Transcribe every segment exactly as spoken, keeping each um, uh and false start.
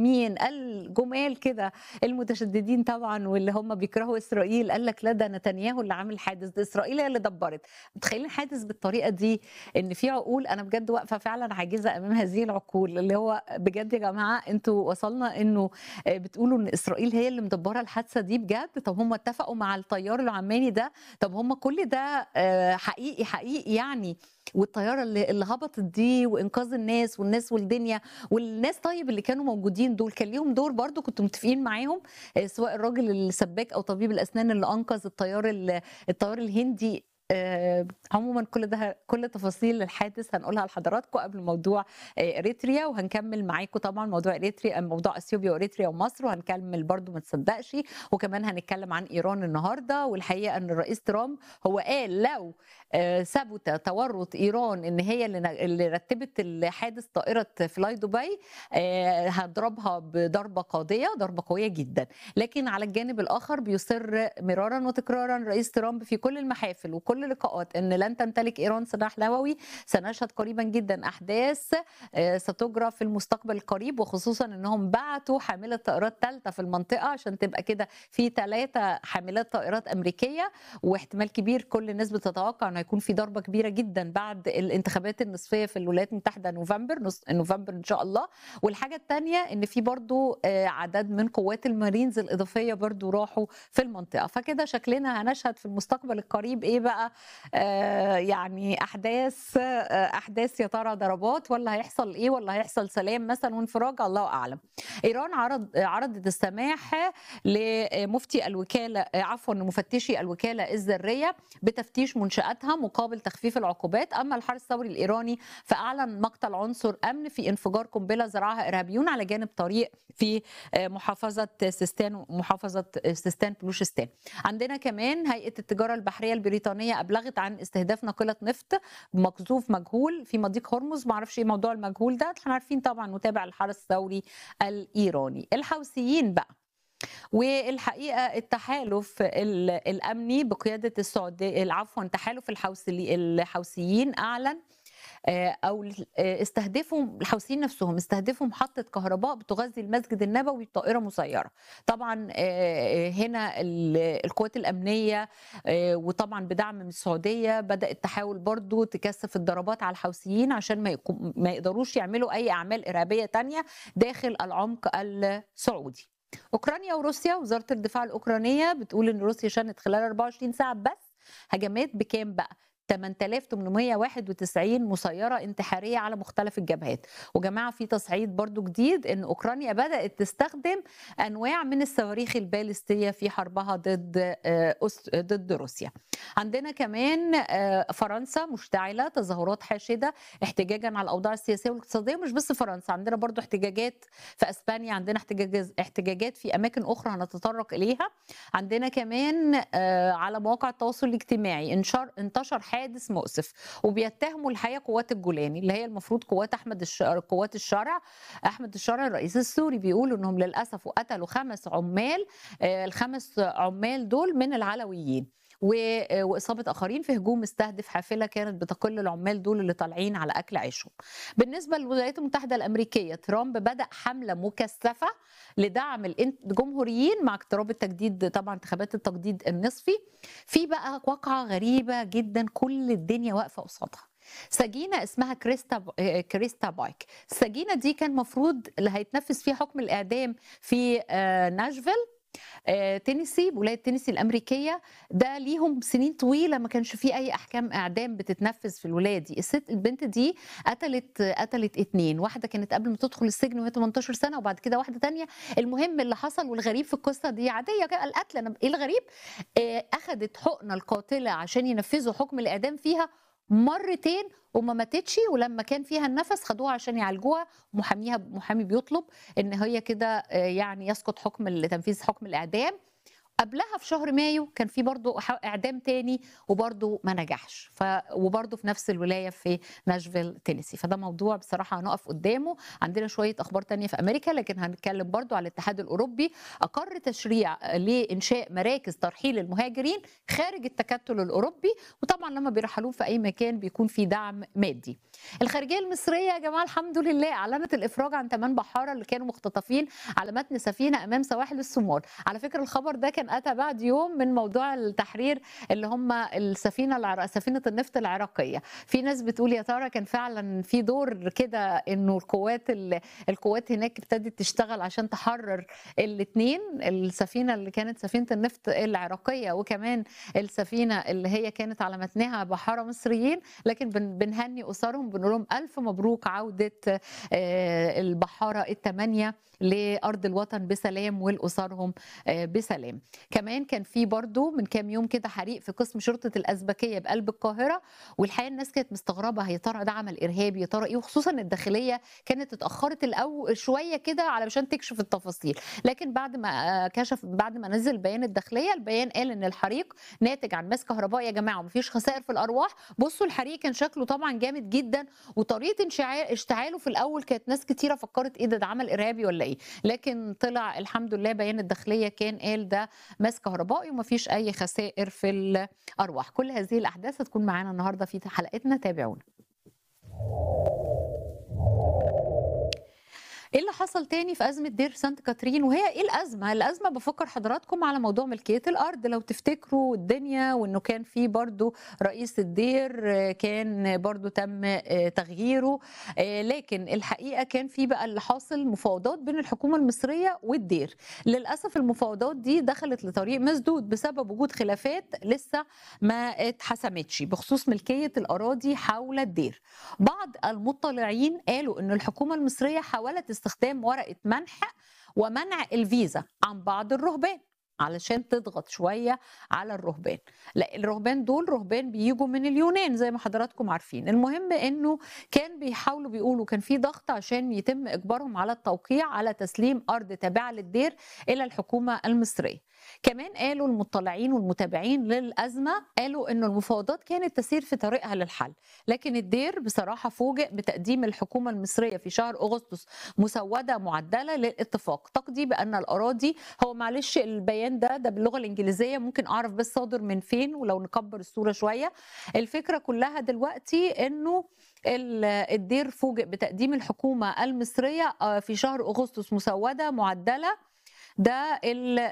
المحترمين الجمال كده المتشددين طبعا واللي هم بيكرهوا اسرائيل، قال لك لا ده نتنياهو اللي عامل حادث، ده اسرائيل هي اللي دبرت. متخيلين حادث بالطريقه دي؟ ان في عقول، انا بجد واقفه فعلا عاجزه امام هذه العقول، اللي هو بجد يا جماعه انتوا وصلنا انه بتقولوا ان اسرائيل هي اللي مدبره الحادثه دي بجد؟ طب هم اتفقوا مع الطيار العماني ده؟ طب هم كل ده آه، حقيقي حقيقي يعني؟ والطياره اللي اللي هبطت دي وانقاذ الناس والناس والدنيا والناس، طيب اللي كانوا موجودين دول كان ليهم دور برضو؟ كنتوا متفقين معاهم؟ آه، سواء الراجل السباك او طبيب الاسنان اللي انقذ الطيار ال- الطيار الهندي. آه، عموما كل ده، كل تفاصيل الحادث هنقولها لحضراتكم قبل موضوع آه، اريتريا، وهنكمل معاكم طبعا موضوع اريتريا، موضوع اثيوبيا واريتريا ومصر، وهنكمل برضو ما تصدقش، وكمان هنتكلم عن ايران النهارده. والحقيقه ان الرئيس ترامب هو قال لو آه، ثبت تورط ايران ان هي اللي ن- اللي رتبت الحادث طائره فلاي دبي، آه، هضربها بضربه قاضيه، ضربه قويه جدا. لكن على الجانب الاخر بيصر مرارا وتكرارا رئيس ترامب في كل المحافل وكل اللقاءات ان لن تمتلك ايران سلاح نووي. سنشهد قريبا جدا احداث آه، ستجرى في المستقبل القريب، وخصوصا انهم بعتوا حامله طائرات ثالثه في المنطقه عشان تبقى كده في ثلاثه حاملات طائرات امريكيه. واحتمال كبير كل الناس بتتوقع انه هيكون في ضربه كبيره جدا بعد الانتخابات النصفيه في الولايات المتحده نوفمبر، نص نوفمبر ان شاء الله. والحاجه الثانيه ان في برضو آه، عدد من قوات المارينز الاضافيه برضو راحوا في المنطقه. فكده شكلنا هنشهد في المستقبل القريب ايه بقى؟ آه، يعني احداث آه، احداث يا ترى ضربات ولا هيحصل ايه؟ ولا هيحصل سلام مثلا وانفراج؟ الله اعلم. ايران عرض عرضت السماح لمفتي الوكاله آه، عفوا مفتشي الوكاله الذريه بتفتيش منشاتها مقابل تخفيف العقوبات. اما الحرس الثوري الايراني فاعلن مقتل عنصر امن في انفجار قنبله زرعها ارهابيون على جانب طريق في آه، محافظه سيستان، محافظه سيستان بلوشستان. عندنا كمان هيئه التجاره البحريه البريطانيه ابلغت عن استهداف ناقله نفط مقذوف مجهول في مضيق هرمز. ما اعرفش ايه موضوع المجهول ده، احنا عارفين طبعا متابع الحرس الثوري الايراني. الحوثيين بقى، والحقيقه التحالف ال- الامني بقياده السعوديه، عفوا تحالف الحوثي الحوثيين اعلن آه، او آه، استهدفوا الحوثيين نفسهم، استهدفوا محطه كهرباء بتغذي المسجد النبوي بطائره مسيره. طبعا آه، هنا ال- القوات الامنيه آه، وطبعا بدعم من السعوديه بدات تحاول برضو تكثف الضربات على الحوثيين عشان ما يقو- ما يقدروش يعملوا اي اعمال ارهابيه تانية داخل العمق السعودي. اوكرانيا وروسيا، وزاره الدفاع الاوكرانيه بتقول ان روسيا شنت خلال أربعة وعشرين ساعه بس هجمات بكام بقى؟ ثمانية آلاف وثمانمائة وواحد وتسعين مسيرة انتحارية على مختلف الجبهات. وجماعة في تصعيد برضو جديد ان اوكرانيا بدأت تستخدم انواع من الصواريخ البالستية في حربها ضد آه، أس- ضد روسيا. عندنا كمان آه، فرنسا مشتعلة تظاهرات حاشدة احتجاجا على الاوضاع السياسية والاقتصادية. مش بس فرنسا، عندنا برضو احتجاجات في اسبانيا، عندنا احتجاج احتجاجات في اماكن اخرى هنتطرق اليها. عندنا كمان آه، على مواقع التواصل الاجتماعي انشر انتشر حادث مؤسف، وبيتهموا الحقيقه قوات الجولاني اللي هي المفروض قوات احمد الش... قوات الشرع، احمد الشرع الرئيس السوري. بيقولوا انهم للاسف قتلوا خمس عمال، آه، الخمس عمال دول من العلويين، و- واصابه اخرين في هجوم استهدف حافله كانت بتقل العمال دول اللي طالعين على اكل عيشهم. بالنسبه للولايات المتحده الامريكيه، ترامب بدا حمله مكثفه لدعم الانت- الجمهوريين مع اقتراب التجديد، طبعا انتخابات التجديد النصفي. في بقى واقعة غريبة جدا كل الدنيا واقفة قصادها. سجينة اسمها كريستا آه، كريستا بايك. السجينة دي كان مفروض اللي هيتنفذ فيها حكم الإعدام في آه، ناشفيل، آه، تينيسي، ولايه تينيسي الامريكيه. ده ليهم سنين طويله ما كانش في اي احكام اعدام بتتنفذ في الولايه دي. الست البنت دي قتلت قتلت اتنين، واحده كانت قبل ما تدخل السجن وهي تمنتاشر سنه، وبعد كده واحده تانية. المهم اللي حصل والغريب في القصه دي عاديه كده، القتل انا ايه الغريب؟ آه، اخذت حقنه القاتله عشان ينفذوا حكم الاعدام فيها مرتين وما ماتتش، ولما كان فيها النفس خدوها عشان يعالجوها. محاميها محامي بيطلب ان هي كده آه، يعني يسقط حكم تنفيذ حكم الاعدام. قبلها في شهر مايو كان في برضه ح إعدام تاني وبرضه ما نجحش، ف وبرضه في نفس الولاية في ناشفيل تينيسي، فده موضوع بصراحة هنقف قدّامه. عندنا شوية أخبار تانية في أمريكا، لكن هنتكلم برضه على الاتحاد الأوروبي أقر تشريع لإنشاء مراكز ترحيل المهاجرين خارج التكتل الأوروبي، وطبعًا لمّا بيرحلوهم في أي مكان بيكون في دعم مادي. الخارجية المصرية يا جماعة الحمد لله أعلنت الإفراج عن ثمانية بحارة اللي كانوا مختطفين على متن سفينة أمام سواحل الصومال. على فكرة الخبر ده كان أتى بعد يوم من موضوع التحرير اللي هم السفينة العر... سفينة النفط العراقية. في ناس بتقول يا ترى كان فعلا في دور كده إنه القوات ال... القوات هناك ابتدت تشتغل عشان تحرر الاثنين، السفينة اللي كانت سفينة النفط العراقية وكمان السفينة اللي هي كانت على متنها بحارة مصريين. لكن بن... بنهني أسرهم، بنقول لهم ألف مبروك عودة آه، البحارة الثمانية لأرض الوطن بسلام ولأسرهم آه، بسلام. كمان كان في برضو من كام يوم كده حريق في قسم شرطة الأزبكية بقلب القاهرة، والحقيقة الناس كانت مستغربة هي ترى ده عمل إرهابي يا ترى إيه، وخصوصا الداخلية كانت اتأخرت الأول شوية كده علشان تكشف التفاصيل. لكن بعد ما آه، كشف بعد ما نزل بيان الداخلية، البيان قال إن الحريق ناتج عن ماس كهربائي يا جماعة ومفيش خسائر في الأرواح. بصوا الحريق كان شكله طبعا جامد جدا، وطريقة انشعال- اشتعاله في الأول كانت ناس كتيرة فكرت إيه ده ده عمل إرهابي ولا إيه، لكن طلع الحمد لله بيان الداخلية كان قال ده ماس كهربائي ومفيش أي خسائر في الأرواح. كل هذه الأحداث هتكون معانا النهاردة في حلقتنا، تابعونا. ايه اللي حصل تاني في ازمه دير سانت كاترين، وهي ايه الازمه؟ الازمه بفكر حضراتكم على موضوع ملكيه الارض. لو تفتكروا الدنيا وانه كان في برضو رئيس الدير آه، كان برضو تم آه، تغييره، آه، لكن الحقيقه كان في بقى اللي حاصل مفاوضات بين الحكومه المصريه والدير. للاسف المفاوضات دي دخلت لطريق مسدود بسبب وجود خلافات لسه ما اتحسمتش بخصوص ملكيه الاراضي حول الدير. بعض المطلعين قالوا ان الحكومه المصريه حاولت استخدام ورقه منح ومنع الفيزا عن بعض الرهبان علشان تضغط شويه على الرهبان. لا الرهبان دول رهبان بيجوا من اليونان زي ما حضراتكم عارفين. المهم انه كان بيحاولوا بيقولوا كان في ضغط عشان يتم اجبارهم على التوقيع على تسليم ارض تابعه للدير الى الحكومه المصريه. كمان قالوا المطلعين والمتابعين للازمه قالوا انه المفاوضات كانت تسير في طريقها للحل، لكن الدير بصراحة فوجئ بتقديم الحكومة المصرية في شهر أغسطس مسودة معدلة للاتفاق تقضي بأن الأراضي، هو معلش البيان ده ده باللغة الإنجليزية ممكن أعرف بس صادر من فين ولو نكبر الصورة شوية. الفكرة كلها دلوقتي أنه ال- الدير فوجئ بتقديم الحكومة المصرية آه، في شهر أغسطس مسودة معدلة. ده ال-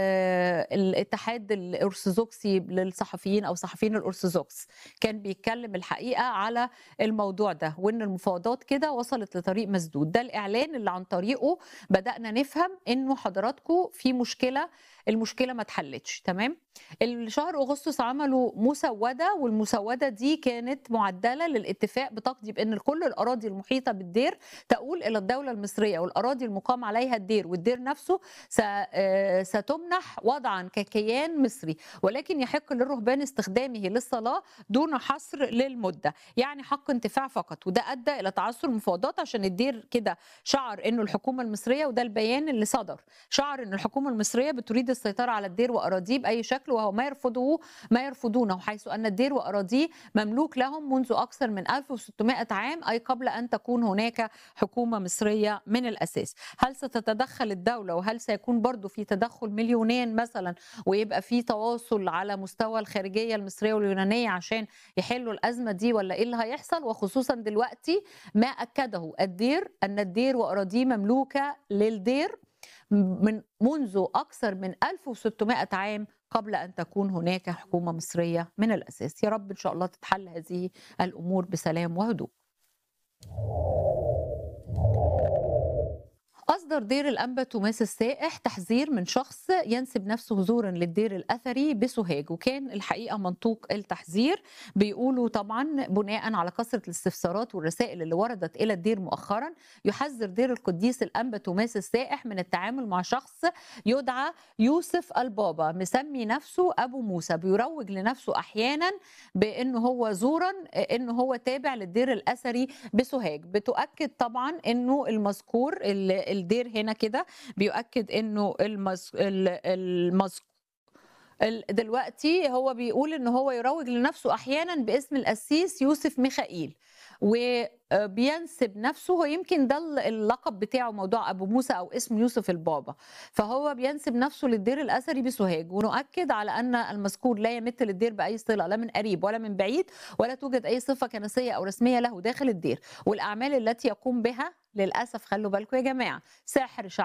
آه، الاتحاد الارثوذكسي للصحفيين او صحفيين الارثوذكس كان بيتكلم الحقيقه على الموضوع ده، وان المفاوضات كده وصلت لطريق مسدود. ده الاعلان اللي عن طريقه بدانا نفهم انه حضراتكم في مشكله، المشكله ما اتحلتش تمام. الشهر اغسطس عملوا مسوده، والمسوده دي كانت معدله للاتفاق بتقضي بان كل الاراضي المحيطه بالدير تؤول الى الدوله المصريه، والاراضي المقام عليها الدير والدير نفسه س- آه، ستمنح وضعا ككيان مصري، ولكن يحق للرهبان استخدامه للصلاة دون حصر للمدة، يعني حق انتفاع فقط. وده أدى إلى تعثر المفاوضات عشان الدير كده شعر إنه الحكومة المصرية، وده البيان اللي صدر، شعر إن الحكومة المصرية بتريد السيطرة على الدير وأراضيه بأي شكل، وهو ما يرفضه ما يرفضونه، حيث أن الدير وأراضيه مملوك لهم منذ أكثر من ألف وستمائة عام، أي قبل أن تكون هناك حكومة مصرية من الأساس. هل ستتدخل الدولة وهل سيكون برضو في تدخل من اليونان مثلا ويبقى في تواصل على مستوى الخارجية المصرية واليونانية عشان يحلوا الأزمة دي، ولا إيه اللي هيحصل؟ وخصوصا دلوقتي ما أكده الدير أن الدير وأراضيه مملوكة للدير من منذ أكثر من ألف وستمائة عام قبل أن تكون هناك حكومة مصرية من الأساس. يا رب إن شاء الله تتحل هذه الأمور بسلام وهدوء. أصدر دير الأنبا توماس السائح تحذير من شخص ينسب نفسه زورا للدير الأثري بسوهاج، وكان الحقيقة منطوق التحذير بيقولوا طبعا بناء على كثرة الاستفسارات والرسائل اللي وردت إلى الدير مؤخرا، يحذر دير القديس الأنبا توماس السائح من التعامل مع شخص يدعى يوسف البابا مسمي نفسه أبو موسى، بيروج لنفسه أحيانا بأنه هو زورا، أنه هو تابع للدير الأثري بسوهاج. بتؤكد طبعا أنه المذكور ال- الدير هنا كده بيؤكد انه المز... ال- المذكور ال دلوقتي هو بيقول إن هو يروج لنفسه أحيانًا باسم القسيس يوسف ميخائيل، وبينسب نفسه هو يمكن ده ال اللقب بتاعه موضوع أبو موسى أو اسم يوسف البابا، فهو بينسب نفسه للدير الأثري بسوهاج، ونؤكد على أن المذكور لا يمت للدير بأي صلة لا من قريب ولا من بعيد، ولا توجد أي صفة كنسية أو رسمية له داخل الدير، والأعمال التي يقوم بها للأسف خلّوا بالكم يا جماعة سحر